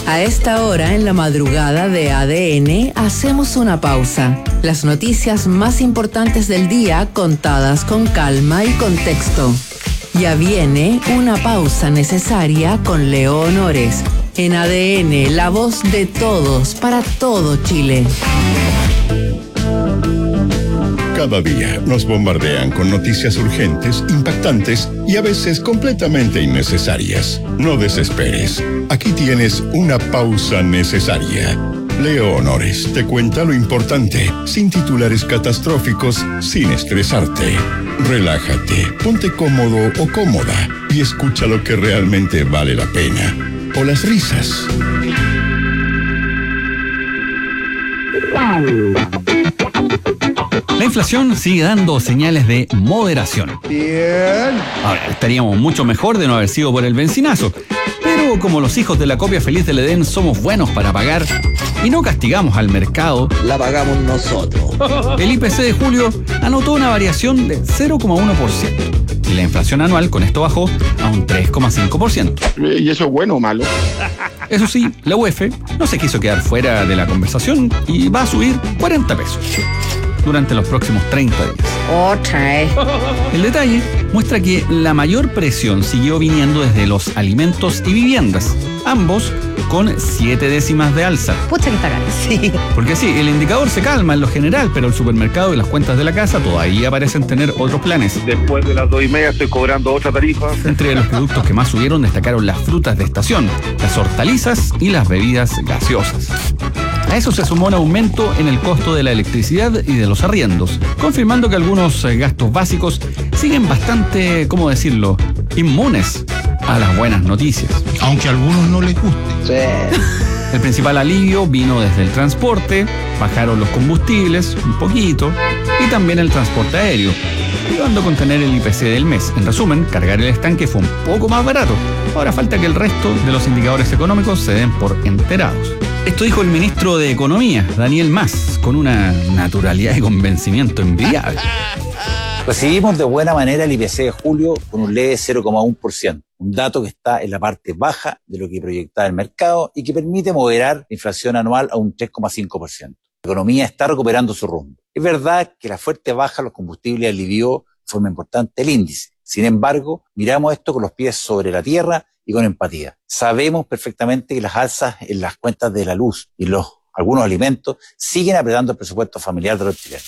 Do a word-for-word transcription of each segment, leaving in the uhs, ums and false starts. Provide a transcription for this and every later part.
A esta hora, en la madrugada de A D N, hacemos una pausa. Las noticias más importantes del día contadas con calma y contexto. Ya viene una pausa necesaria con Leo Honores. En A D N, la voz de todos para todo Chile. Cada día nos bombardean con noticias urgentes, impactantes y a veces completamente innecesarias. No desesperes. Aquí tienes una pausa necesaria. Leo Honores te cuenta lo importante, sin titulares catastróficos, sin estresarte. Relájate, ponte cómodo o cómoda y escucha lo que realmente vale la pena. O las risas. La inflación sigue dando señales de moderación. Bien. Ahora, estaríamos mucho mejor de no haber sido por el benzinazo. Pero como los hijos de la copia feliz del Edén somos buenos para pagar y no castigamos al mercado, La pagamos nosotros. el I P C de julio anotó una variación de cero coma uno por ciento. Y la inflación anual con esto bajó a un tres coma cinco por ciento. ¿Y eso es bueno o malo? Eso sí, la U E F no se quiso quedar fuera de la conversación y va a subir cuarenta pesos durante los próximos treinta días. Otra vez. El detalle muestra que la mayor presión siguió viniendo desde los alimentos y viviendas, ambos con siete décimas de alza. Pucha que está caro. Sí. Porque sí, el indicador se calma en lo general, pero el supermercado y las cuentas de la casa todavía parecen tener otros planes. Después de las dos y media estoy cobrando otra tarifa. Entre los productos que más subieron destacaron las frutas de estación, las hortalizas y las bebidas gaseosas. A eso se sumó un aumento en el costo de la electricidad y de los arriendos, confirmando que algunos gastos básicos siguen bastante, ¿cómo decirlo?, inmunes a las buenas noticias. Aunque a algunos no les guste. Sí. El principal alivio vino desde el transporte, bajaron los combustibles un poquito y también el transporte aéreo, ayudando a contener el I P C del mes. En resumen, cargar el estanque fue un poco más barato. Ahora falta que el resto de los indicadores económicos se den por enterados. Esto dijo el ministro de Economía, Daniel Mas, con una naturalidad y convencimiento envidiable. Recibimos de buena manera el I P C de julio con un leve cero coma uno por ciento, un dato que está en la parte baja de lo que proyectaba el mercado y que permite moderar la inflación anual a un tres coma cinco por ciento. La economía está recuperando su rumbo. Es verdad que la fuerte baja de los combustibles alivió de forma importante el índice. Sin embargo, miramos esto con los pies sobre la tierra y con empatía. Sabemos perfectamente que las alzas en las cuentas de la luz y los algunos alimentos siguen apretando el presupuesto familiar de los chilenos.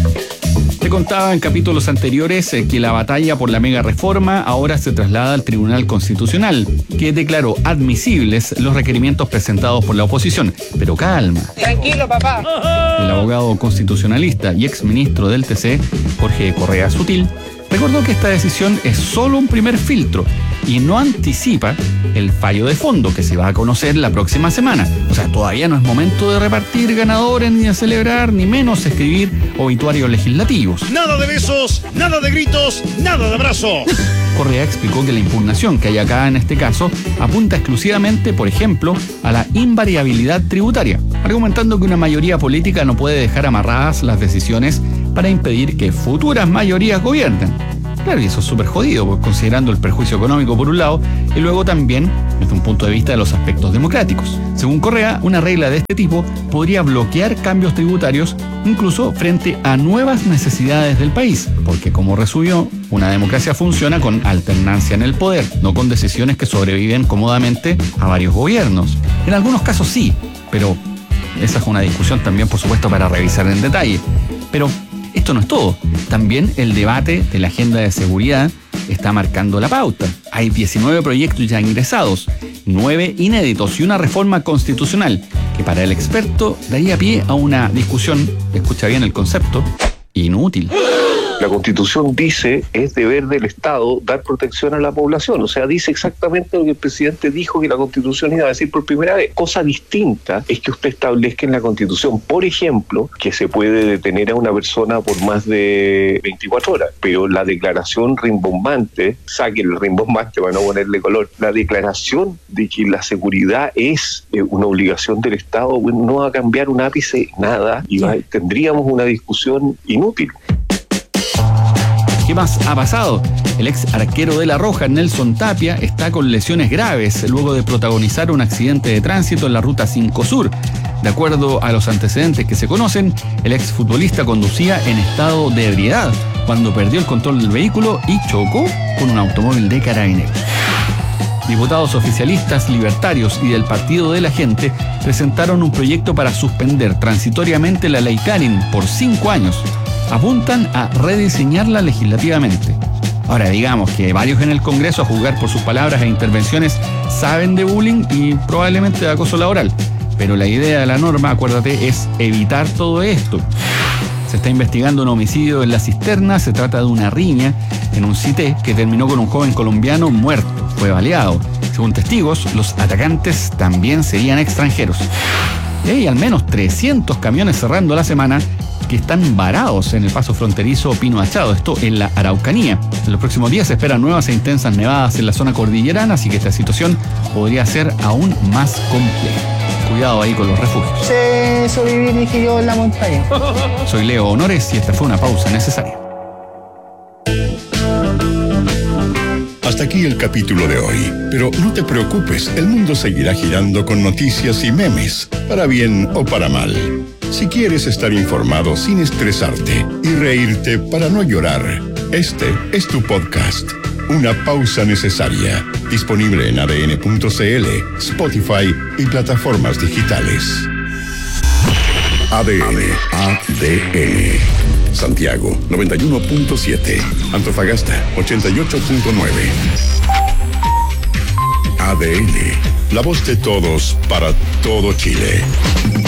Te contaba en capítulos anteriores eh, que la batalla por la mega reforma ahora se traslada al Tribunal Constitucional, que declaró admisibles los requerimientos presentados por la oposición. Pero calma. Tranquilo, papá. El abogado constitucionalista y exministro del T C, Jorge Correa Sutil, recordó que esta decisión es solo un primer filtro y no anticipa el fallo de fondo que se va a conocer la próxima semana. O sea, todavía no es momento de repartir ganadores, ni de celebrar, ni menos escribir obituarios legislativos. Nada de besos, nada de gritos, nada de abrazos. Correa explicó que la impugnación que hay acá en este caso apunta exclusivamente, por ejemplo, a la invariabilidad tributaria, argumentando que una mayoría política no puede dejar amarradas las decisiones para impedir que futuras mayorías gobiernen. Claro, y eso es súper jodido, pues, considerando el perjuicio económico por un lado y luego también desde un punto de vista de los aspectos democráticos. Según Correa, una regla de este tipo podría bloquear cambios tributarios incluso frente a nuevas necesidades del país, porque como resumió, una democracia funciona con alternancia en el poder, no con decisiones que sobreviven cómodamente a varios gobiernos. En algunos casos sí, pero esa es una discusión también, por supuesto, para revisar en detalle. Pero esto no es todo. También el debate de la agenda de seguridad está marcando la pauta. Hay diecinueve proyectos ya ingresados, nueve inéditos y una reforma constitucional que para el experto daría pie a una discusión, escucha bien el concepto, inútil. La Constitución dice, es deber del Estado dar protección a la población. O sea, dice exactamente lo que el presidente dijo que la Constitución iba a decir por primera vez. Cosa distinta es que usted establezca en la Constitución, por ejemplo, que se puede detener a una persona por más de veinticuatro horas. Pero la declaración rimbombante, saque el rimbombante para no ponerle color, la declaración de que la seguridad es eh, una obligación del Estado, bueno, no va a cambiar un ápice nada y va, tendríamos una discusión inútil. ¿Qué más ha pasado? El ex arquero de La Roja, Nelson Tapia, está con lesiones graves luego de protagonizar un accidente de tránsito en la Ruta cinco Sur. De acuerdo a los antecedentes que se conocen, el exfutbolista conducía en estado de ebriedad cuando perdió el control del vehículo y chocó con un automóvil de carabineros. Diputados oficialistas, libertarios y del Partido de la Gente presentaron un proyecto para suspender transitoriamente la ley Clarín por cinco años. Apuntan a rediseñarla legislativamente. Ahora, digamos que varios en el Congreso, a juzgar por sus palabras e intervenciones, saben de bullying y probablemente de acoso laboral. Pero la idea de la norma, acuérdate, es evitar todo esto. Se está investigando un homicidio en La Cisterna. Se trata de una riña en un cité que terminó con un joven colombiano muerto. Fue baleado. Según testigos, los atacantes también serían extranjeros. Y hay al menos trescientos camiones cerrando la semana que están varados en el paso fronterizo Pino Achado, esto en la Araucanía. En los próximos días se esperan nuevas e intensas nevadas en la zona cordillerana, así que esta situación podría ser aún más compleja. Cuidado ahí con los refugios. Sé sobrevivir, dije yo, en la montaña. Soy Leo Honores y esta fue una pausa necesaria. Hasta aquí el capítulo de hoy, pero no te preocupes, el mundo seguirá girando con noticias y memes, para bien o para mal. Si quieres estar informado sin estresarte y reírte para no llorar, este es tu podcast, Una Pausa Necesaria, disponible en A D N punto C L, Spotify y plataformas digitales. A D N, A D N. Santiago, noventa y uno punto siete. Antofagasta, ochenta y ocho punto nueve. A D N, la voz de todos para todo Chile.